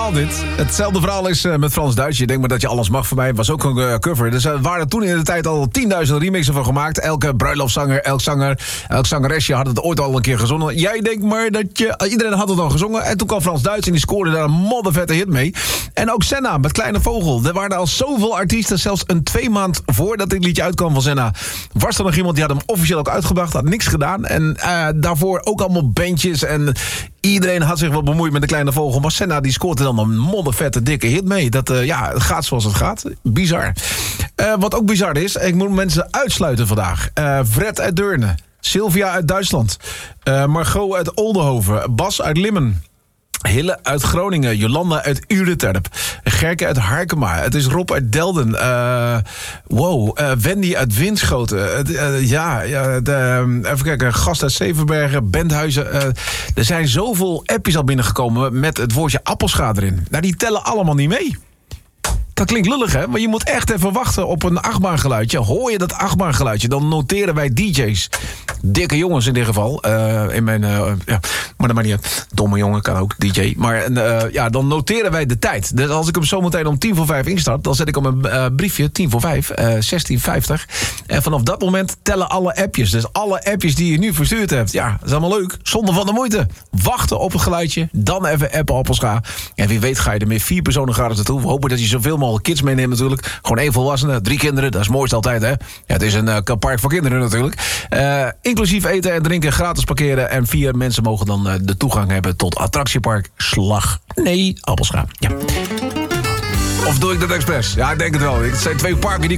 verhaal dit. Hetzelfde verhaal is met Frans-Duits. Je denkt maar dat je alles mag van mij. Was ook een cover. Dus er waren toen in de tijd al 10.000 remixen van gemaakt. Elke bruiloftzanger, elk zangeresje had het ooit al een keer gezongen. Jij denkt maar dat iedereen had het al gezongen. En toen kwam Frans-Duits en die scoorde daar een moddervette hit mee. En ook Senna met Kleine Vogel. Er waren al zoveel artiesten. Zelfs 2 maanden voordat dit liedje uitkwam van Senna, was er nog iemand die had hem officieel ook uitgebracht. Had niks gedaan. En daarvoor ook allemaal bandjes. En iedereen had zich wel bemoeid met de Kleine Vogel. Maar Senna die scoort er dan een moddervette dikke hit mee. Dat het gaat zoals het gaat. Bizar. Wat ook bizar is, ik moet mensen uitsluiten vandaag. Fred uit Deurne. Sylvia uit Duitsland. Margot uit Oldenhoven. Bas uit Limmen. Hille uit Groningen, Jolanda uit Ureterp, Gerke uit Harkema, het is Rob uit Delden, Wendy uit Winschoten, even kijken, Gast uit Zevenbergen, Benthuizen. Er zijn zoveel appjes al binnengekomen met het woordje appelscha erin. Nou, die tellen allemaal niet mee. Dat klinkt lullig, hè? Maar je moet echt even wachten op een achtbaangeluidje. Hoor je dat achtbaangeluidje, dan noteren wij DJ's. Dikke jongens in dit geval. Maar dat maakt niet uit. Domme jongen kan ook, DJ. Maar dan noteren wij de tijd. Dus als ik hem zometeen om 4:45 instart, dan zet ik op een briefje, 4:45, 16:50. En vanaf dat moment tellen alle appjes. Dus alle appjes die je nu verstuurd hebt. Ja, dat is allemaal leuk. Zonder van de moeite. Wachten op het geluidje. Dan even appen appelscha. En wie weet ga je er met 4 personen gratis naartoe. We hopen dat je zoveel mogelijk kids meeneemt natuurlijk. Gewoon 1 volwassene, 3 kinderen. Dat is het mooiste altijd, hè? Ja, het is een park voor kinderen natuurlijk. Inclusief eten en drinken, gratis parkeren. En 4 mensen mogen dan de toegang hebben tot attractiepark Appelscha. Ja. Of doe ik dat expres? Ja, ik denk het wel. Het zijn 2 parken die